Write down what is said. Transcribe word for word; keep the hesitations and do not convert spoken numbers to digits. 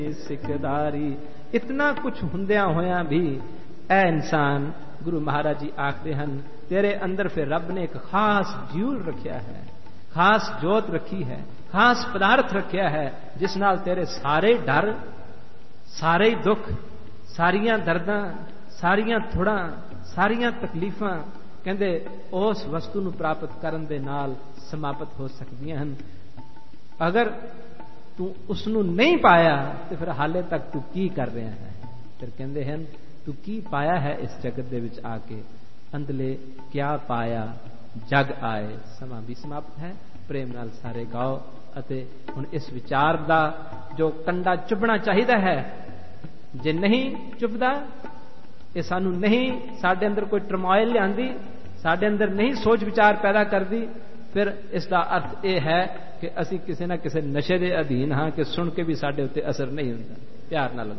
ਸਿੱਖਦਾਰੀ। ਇਤਨਾ ਕੁਛ ਹੁੰਦਿਆਂ ਹੋਇਆਂ ਵੀ ਐ ਇਨਸਾਨ, ਗੁਰੂ ਮਹਾਰਾਜ ਜੀ ਆਖਦੇ ਹਨ, ਤੇਰੇ ਅੰਦਰ ਫਿਰ ਰੱਬ ਨੇ ਇੱਕ ਖਾਸ ਜਿਊਲ ਰੱਖਿਆ ਹੈ, ਖਾਸ ਜੋਤ ਰੱਖੀ ਹੈ, ਖਾਸ ਪਦਾਰਥ ਰੱਖਿਆ ਹੈ, ਜਿਸ ਨਾਲ ਤੇਰੇ ਸਾਰੇ ਡਰ, ਸਾਰੇ ਦੁੱਖ, ਸਾਰੀਆਂ ਦਰਦਾਂ, ਸਾਰੀਆਂ ਥੁੜਾਂ, ਸਾਰੀਆਂ ਤਕਲੀਫਾਂ ਕਹਿੰਦੇ ਉਸ ਵਸਤੂ ਨੂੰ ਪ੍ਰਾਪਤ ਕਰਨ ਦੇ ਨਾਲ ਸਮਾਪਤ ਹੋ ਸਕਦੀਆਂ ਹਨ। ਅਗਰ ਤੂੰ ਉਸ ਨੂੰ ਨਹੀਂ ਪਾਇਆ ਤੇ ਫਿਰ ਹਾਲੇ ਤੱਕ ਤੂੰ ਕੀ ਕਰ ਰਿਹਾ ਹੈ? ਫਿਰ ਕਹਿੰਦੇ ਹਨ, ਤੂੰ ਕੀ ਪਾਇਆ ਹੈ ਇਸ ਜਗਤ ਦੇ ਵਿੱਚ ਆ ਕੇ? ਅੰਦਲੇ ਕਿਆ ਪਾਇਆ ਜਗ ਆਏ। ਸਮਾਂ ਵੀ ਸਮਾਪਤ ਹੈ। ਪ੍ਰੇਮ ਨਾਲ ਸਾਰੇ ਗਾਓ। ਅਤੇ ਹੁਣ ਇਸ ਵਿਚਾਰ ਦਾ ਜੋ ਕੰਡਾ ਚੁਭਣਾ ਚਾਹੀਦਾ ਹੈ, ਜੇ ਨਹੀਂ ਚੁਭਦਾ, ਇਹ ਸਾਨੂੰ ਨਹੀਂ, ਸਾਡੇ ਅੰਦਰ ਕੋਈ ਟਰਮੋਇਲ ਲਿਆਂਦੀ, ਸਾਡੇ ਅੰਦਰ ਨਹੀਂ ਸੋਚ ਵਿਚਾਰ ਪੈਦਾ ਕਰਦੀ, ਫਿਰ ਇਸ ਦਾ ਅਰਥ ਇਹ ਹੈ ਕਿ ਅਸੀਂ ਕਿਸੇ ਨਾ ਕਿਸੇ ਨਸ਼ੇ ਦੇ ਅਧੀਨ ਹਾਂ ਕਿ ਸੁਣ ਕੇ ਵੀ ਸਾਡੇ ਉੱਤੇ ਅਸਰ ਨਹੀਂ ਹੁੰਦਾ। ਪਿਆਰ ਨਾਲ